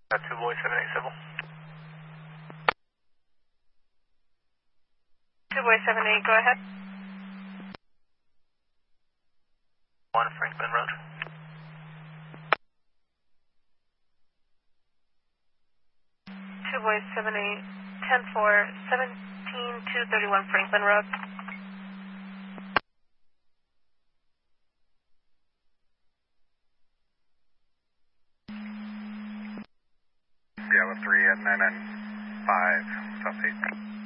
2 boy 78 civil. 2 boy 78, go ahead. 1 Franklin Road. 2 boy 78, 10-4, 17231 Franklin Road. Bravo 3 at 995 South 8.